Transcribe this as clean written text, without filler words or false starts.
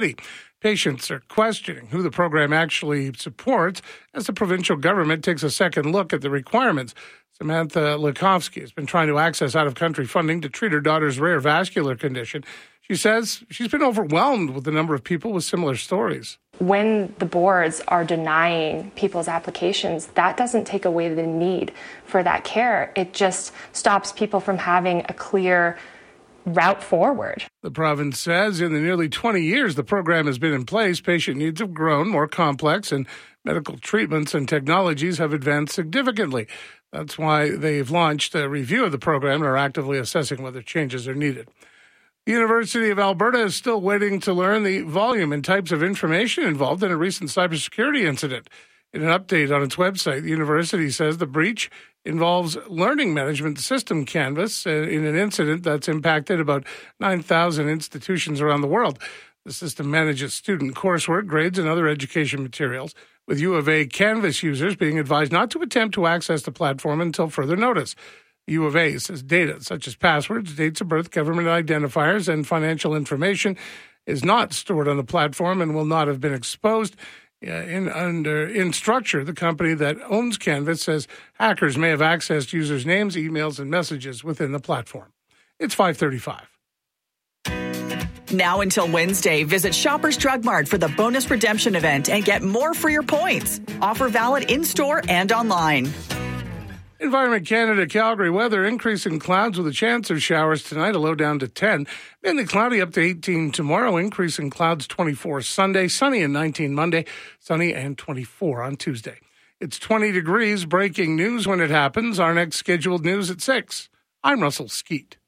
City. Patients are questioning who the program actually supports as the provincial government takes a second look at the requirements. Samantha Likovsky has been trying to access out-of-country funding to treat her daughter's rare vascular condition. She says she's been overwhelmed with the number of people with similar stories. When the boards are denying people's applications, that doesn't take away the need for that care. It just stops people from having a clear route forward. The province says in the nearly 20 years the program has been in place, patient needs have grown more complex and medical treatments and technologies have advanced significantly. That's why they've launched a review of the program and are actively assessing whether changes are needed. The University of Alberta is still waiting to learn the volume and types of information involved in a recent cybersecurity incident. In an update on its website, the university says the breach involves learning management system Canvas in an incident that's impacted about 9,000 institutions around the world. The system manages student coursework, grades, and other education materials, with U of A Canvas users being advised not to attempt to access the platform until further notice. U of A says data such as passwords, dates of birth, government identifiers, and financial information is not stored on the platform and will not have been exposed. In Structure, the company that owns Canvas says hackers may have accessed users' names, emails, and messages within the platform. It's 5:35. Now until Wednesday, visit Shoppers Drug Mart for the bonus redemption event and get more for your points. Offer valid in-store and online. Environment Canada, Calgary weather, increasing clouds with a chance of showers tonight, a low down to 10. Mainly cloudy up to 18 tomorrow, increasing clouds 24 Sunday, sunny and 19 Monday, sunny and 24 on Tuesday. It's 20 degrees, breaking news when it happens. Our next scheduled news at 6. I'm Russell Skeet.